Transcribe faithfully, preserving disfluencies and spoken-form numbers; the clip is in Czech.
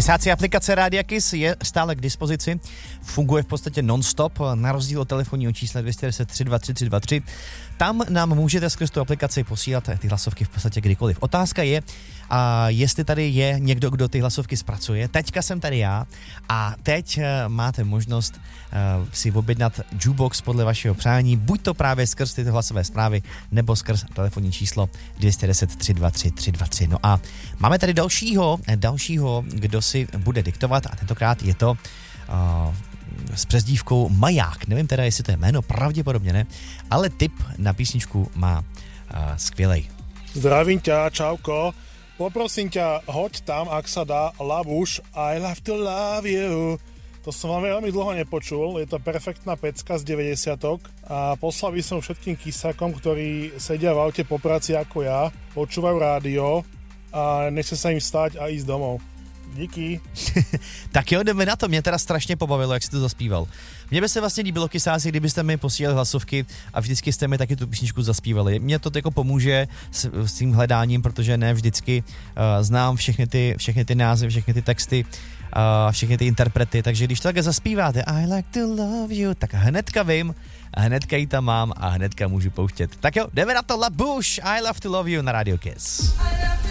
Kysácí aplikace Rádia Kiss je stále k dispozici, funguje v podstatě non-stop, na rozdíl od telefonního čísla dvě stě deset tři dva tři tři dva tři. Tam nám můžete skrz tu aplikaci posílat ty hlasovky v podstatě kdykoliv. Otázka je, a jestli tady je někdo, kdo ty hlasovky zpracuje. Teďka jsem tady já a teď uh, máte možnost uh, si objednat jukebox podle vašeho přání, buď to právě skrz tyto hlasové zprávy, nebo skrz telefonní číslo dvě stě deset tři dva tři tři dva tři. No a máme tady dalšího, dalšího, kdo si bude diktovat a tentokrát je to uh, s přezdívkou Maják. Nevím teda, jestli to je jméno, pravděpodobně ne, ale tip na písničku má uh, skvělej. Zdravím ťa, čauko. Poprosím ťa, hoď tam, ak sa dá, Labuš, I love to love you. To som vám veľmi dlho nepočul, je to perfektná pecka z deväťdesiatok a poslal by som všetkým kysákom, ktorí sedia v aute po práci ako ja, počúvajú rádio a nechce sa im vstať a ísť domov. Díky. Tak jo, jdeme na to. Mě teda strašně pobavilo, jak jsi to zaspíval. Mně by se vlastně líbilo, kysáci, kdybyste mi posílali hlasovky a vždycky jste mi taky tu písničku zaspívali. Mně to jako pomůže s, s tím hledáním, protože ne vždycky uh, znám všechny ty, všechny ty názvy, všechny ty texty, uh, všechny ty interprety, takže když to takhle zaspíváte I like to love you, tak hnedka vím, a hnedka ji tam mám a hnedka můžu pouštět. Tak jo, jdeme na to. Labuš, I love to love you na Radio Kiss.